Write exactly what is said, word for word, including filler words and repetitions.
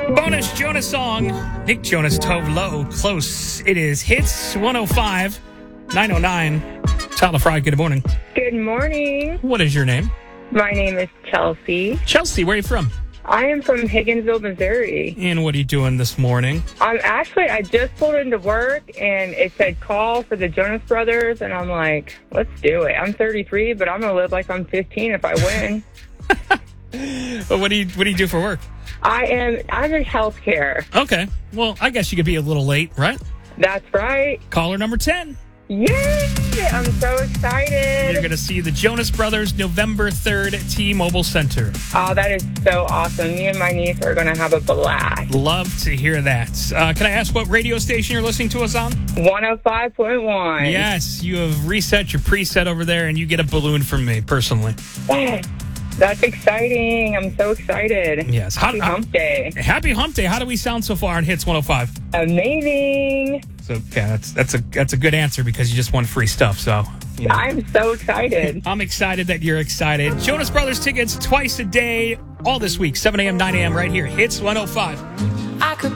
Bonus Jonas song. Nick Jonas, Tove Lo, close. It is Hits one oh five, nine oh nine. Tyler Fry, good morning. Good morning. What is your name? My name is Chelsea. Chelsea, where are you from? I am from Higginsville, Missouri. And what are you doing this morning? I'm actually, I just pulled into work and it said call for the Jonas Brothers. And I'm like, let's do it. I'm thirty-three, but I'm going to live like I'm fifteen if I win. Well, what do you what do you do for work? I am, I'm in healthcare. Okay. Well, I guess you could be a little late, right? That's right. Caller number ten. Yay! I'm so excited. You're going to see the Jonas Brothers November third at T-Mobile Center. Oh, that is so awesome. Me and my niece are going to have a blast. Love to hear that. Uh, can I ask what radio station you're listening to us on? one oh five point one. Yes, you have reset your preset over there, and you get a balloon from me, personally. That's exciting. I'm so excited. Yes. How, Happy Hump Day. Happy Hump Day. How do we sound so far on Hits one oh five? Amazing. So, yeah, that's that's a that's a good answer because you just won free stuff. So, you know. I'm so excited. I'm excited that you're excited. Jonas Brothers tickets twice a day, all this week, seven a.m., nine a.m. right here. Hits one oh five.